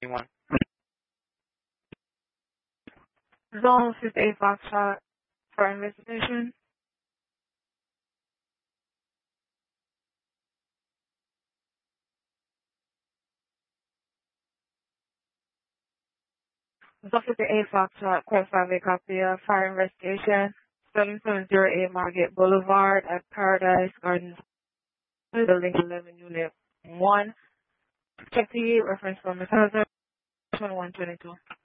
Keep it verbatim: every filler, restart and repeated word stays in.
Anyone? Zone fifty-eight Foxtrot for investigation. Zone fifty-eight Foxtrot, Quest five A copy of fire investigation. seven seven zero eight Margate Boulevard at Paradise Gardens, building eleven, unit one. Check the reference for Miss Hazard, twenty-one twenty-two.